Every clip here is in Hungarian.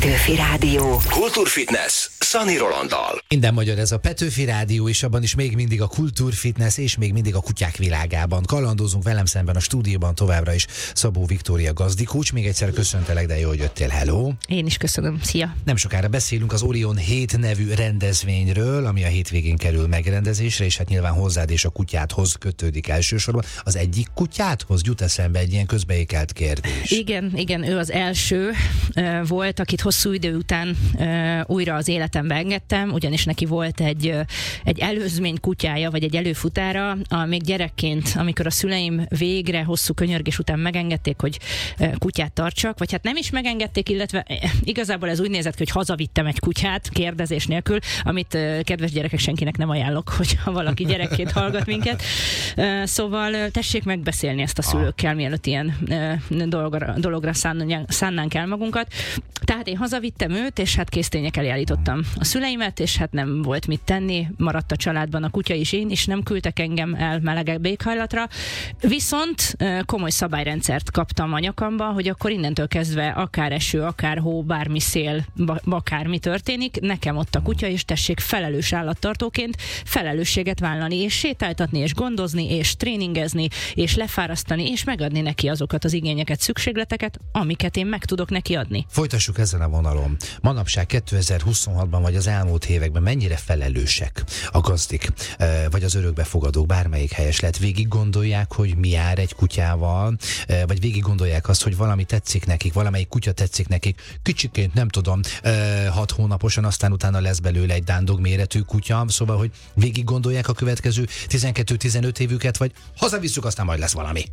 Petőfi Rádió. Kultúrfitness Szani Rolanddal. Minden magyar ez a Petőfi Rádió, és abban is még mindig a kultúrfitness, és még mindig a kutyák világában. Kalandozunk velem szemben a stúdióban továbbra is Szabó Viktória gazdikócs. Még egyszer köszöntelek, de jó, hogy jöttél. Hello! Én is köszönöm. Szia! Nem sokára beszélünk az Orion 7 nevű rendezvényről, ami a hétvégén kerül megrendezésre, és hát nyilván hozzád és a kutyádhoz kötődik elsősorban. Az egyik kutyádhoz jut eszembe egy ilyen közbeékelt kérdés. Igen, ő az első volt, akit hosszú idő után újra az életembe engedtem, ugyanis neki volt egy előzmény kutyája, vagy egy előfutára, még gyerekként, amikor a szüleim végre hosszú könyörgés után megengedték, hogy kutyát tartsak, vagy hát nem is megengedték, illetve igazából ez úgy nézett ki, hogy hazavittem egy kutyát kérdezés nélkül, amit kedves gyerekek senkinek nem ajánlok, hogyha valaki gyerekként hallgat minket. Szóval tessék megbeszélni ezt a szülőkkel, mielőtt ilyen dologra szánnánk el magunkat. Tehát én hazavittem őt, és hát késztények elé állítottam a szüleimet, és hát nem volt mit tenni, maradt a családban a kutya is, én is, nem küldtek engem el melegebb éghajlatra, viszont komoly szabályrendszert kaptam a nyakamba, hogy akkor innentől kezdve akár eső, akár hó, bármi szél, akármi történik, nekem ott a kutya, és tessék felelős állattartóként felelősséget vállalni, és sétáltatni, és gondozni, és tréningezni, és lefárasztani, és megadni neki azokat az igényeket, szükségleteket, amiket én meg tudok neki adni. Folytassuk ezen a vonalon. Manapság 2026-ban vagy az elmúlt években mennyire felelősek a gazdik, vagy az örökbefogadók, bármelyik helyes lehet, végig gondolják, hogy mi jár egy kutyával, vagy végig gondolják azt, hogy valami tetszik nekik, valamelyik kutya tetszik nekik, kicsiként, nem tudom, 6 hónaposan, aztán utána lesz belőle egy dándog méretű kutya, szóval, hogy végig gondolják a következő 12-15 évüket, vagy hazavisszük, aztán majd lesz valami.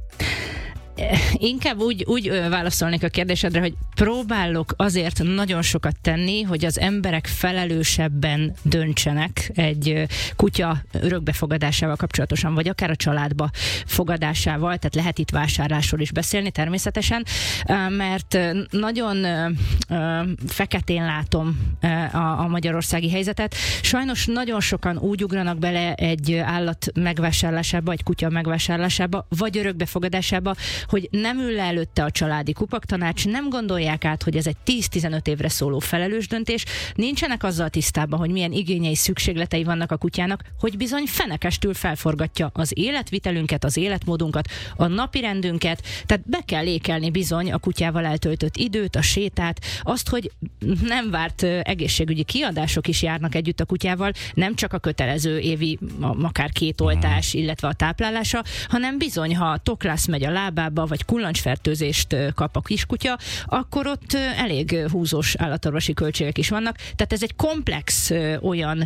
Inkább úgy válaszolnék a kérdésedre, hogy próbálok azért nagyon sokat tenni, hogy az emberek felelősebben döntsenek egy kutya örökbefogadásával kapcsolatosan, vagy akár a családba fogadásával, tehát lehet itt vásárlásról is beszélni természetesen, mert nagyon feketén látom a magyarországi helyzetet. Sajnos nagyon sokan úgy ugranak bele egy állat megvásárlásába, egy kutya megvásárlásába, vagy örökbefogadásába, hogy nem ül le előtte a családi kupaktanács, nem gondolják át, hogy ez egy 10-15 évre szóló felelős döntés, nincsenek azzal tisztában, hogy milyen igényei, szükségletei vannak a kutyának, hogy bizony fenekestül felforgatja az életvitelünket, az életmódunkat, a napirendünket, tehát be kell ékelni bizony a kutyával eltöltött időt, a sétát, azt, hogy nem várt egészségügyi kiadások is járnak együtt a kutyával, nem csak a kötelező évi akár 2 oltás, illetve a táplálása, hanem bizony, ha toklász megy a lábába, vagy kullancsfertőzést kap a kiskutya, akkor ott elég húzós állatorvosi költségek is vannak. Tehát ez egy komplex olyan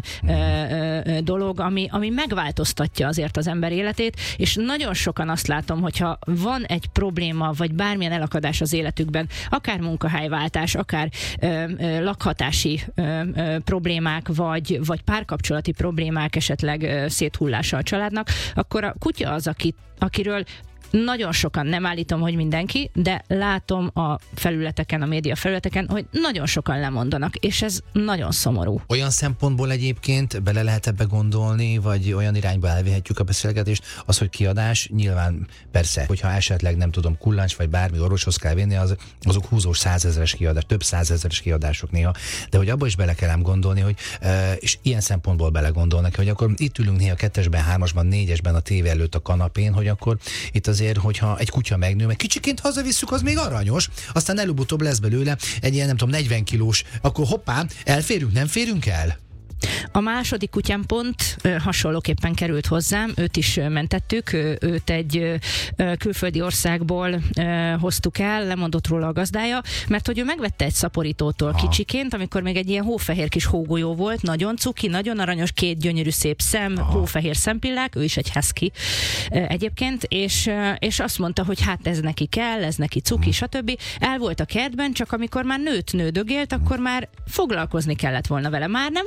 dolog, ami megváltoztatja azért az ember életét, és nagyon sokan azt látom, hogyha van egy probléma, vagy bármilyen elakadás az életükben, akár munkahelyváltás, akár lakhatási problémák, vagy párkapcsolati problémák, esetleg széthullása a családnak, akkor a kutya az, akiről nagyon sokan, nem állítom, hogy mindenki, de látom a felületeken, a média felületeken, hogy nagyon sokan lemondanak, és ez nagyon szomorú. Olyan szempontból egyébként bele lehet ebbe gondolni, vagy olyan irányba elvihetjük a beszélgetést, az, hogy kiadás, nyilván persze, hogyha esetleg nem tudom, kullancs vagy bármi orvoshoz kell vinni, azok húzós 100 000-es kiadás, több 100 000-es kiadások néha, de hogy abba is bele kell gondolni, hogy és ilyen szempontból belegondolnak, hogy akkor itt ülünk néha 2-esben, 3-asban, 4-esben a tévé előtt a kanapén, hogy akkor itt azért, hogyha egy kutya megnő, meg kicsiként hazavisszük, az még aranyos, aztán előbb-utóbb lesz belőle egy ilyen, nem tudom, 40 kilós, akkor hoppá, elférünk, nem férünk el? A második kutyám pont hasonlóképpen került hozzám, őt is mentettük, őt egy külföldi országból hoztuk el, lemondott róla a gazdája, mert hogy ő megvette egy szaporítótól kicsiként, amikor még egy ilyen hófehér kis hógolyó volt, nagyon cuki, nagyon aranyos, 2 gyönyörű szép szem, hófehér szempillák, ő is egy husky egyébként, és azt mondta, hogy hát ez neki kell, ez neki cuki, stb. El volt a kertben, csak amikor már nőtt, nődögélt, akkor már foglalkozni kellett volna vele. Már nem volt olyan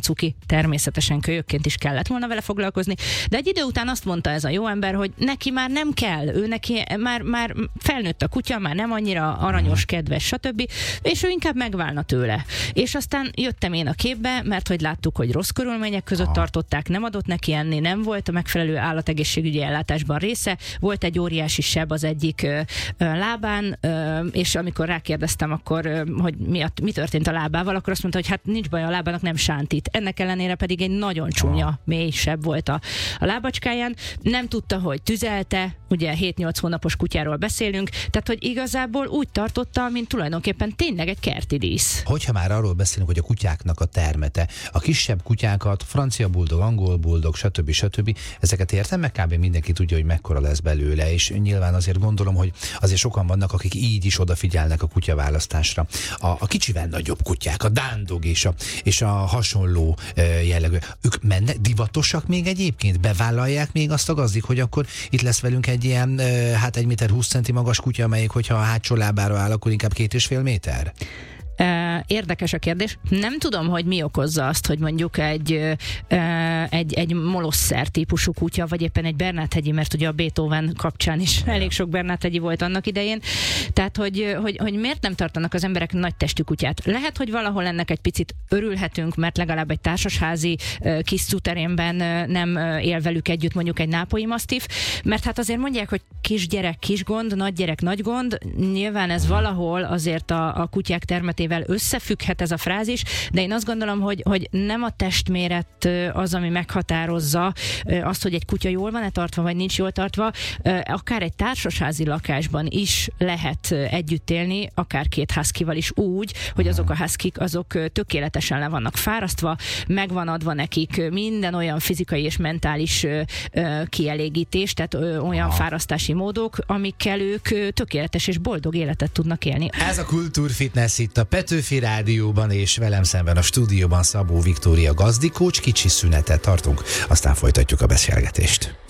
cuki, természetesen kölyökként is kellett volna vele foglalkozni, de egy idő után azt mondta ez a jó ember, hogy neki már nem kell, ő neki már felnőtt a kutya, már nem annyira aranyos, kedves, stb. És ő inkább megválna tőle. És aztán jöttem én a képbe, mert hogy láttuk, hogy rossz körülmények között tartották, nem adott neki enni, nem volt a megfelelő állategészségügyi ellátásban része, volt egy óriási seb az egyik lábán, és amikor rákérdeztem akkor, hogy mi történt a lábával, akkor azt mondta, hogy hát nincs baj, a lábának nem sántít. Ennek ellenére pedig egy nagyon csúnya, mély seb volt a lábacskáján. Nem tudta, hogy tüzelte, ugye 7-8 hónapos kutyáról beszélünk, tehát hogy igazából úgy tartotta, mint tulajdonképpen tényleg egy kerti dísz. Hogyha már arról beszélünk, hogy a kutyáknak a termete, a kisebb kutyákat, francia buldog, angol buldog, stb. Ezeket értem, meg kb. Mindenki tudja, hogy mekkora lesz belőle, és nyilván azért gondolom, hogy azért sokan vannak, akik így is odafigyelnek a kutyaválasztásra. A kicsivel nagyobb kutyák, a dándog és a hasonló jellegű, ők mennek, divatosak még egyébként? Bevállalják még azt a gazdik, hogy akkor itt lesz velünk egy ilyen, 1,20 méter magas kutya, amelyik, hogyha a hátsó lábára áll, akkor inkább 2,5 méter? Érdekes a kérdés. Nem tudom, hogy mi okozza azt, hogy mondjuk egy molosszer típusú kutya, vagy éppen egy Bernát-hegyi, mert ugye a Beethoven kapcsán is elég sok Bernát-hegyi volt annak idején. Tehát, hogy miért nem tartanak az emberek nagy testű kutyát? Lehet, hogy valahol ennek egy picit örülhetünk, mert legalább egy társasházi kis szuterénben nem él velük együtt mondjuk egy nápolyi masztif, mert hát azért mondják, hogy kisgyerek kis gond, nagygyerek nagy gond. Nyilván ez valahol azért a kutyák termetével összefügghet ez a frázis, de én azt gondolom, hogy nem a testméret az, ami meghatározza azt, hogy egy kutya jól van-e tartva, vagy nincs jól tartva. Akár egy társasházi lakásban is lehet együtt élni, akár 2 huskyval is úgy, hogy azok a huskik azok tökéletesen le vannak fárasztva, meg van adva nekik minden olyan fizikai és mentális kielégítés, tehát olyan fárasztási módok, amikkel ők tökéletes és boldog életet tudnak élni. Ez a Kultúrfitness itt a Petőfi Rádióban, és velem szemben a stúdióban Szabó Viktória gazdikócs. Kicsi szünetet tartunk, aztán folytatjuk a beszélgetést.